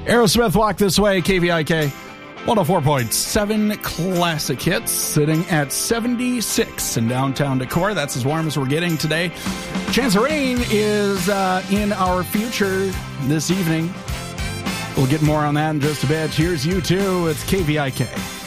Aerosmith, Walk This Way, KVIK 104.7 classic hits, sitting at 76 in downtown Decorah. That's as warm as we're getting today. Chance of rain is in our future this evening. We'll get more on that in just a bit. Here's U2. It's KVIK.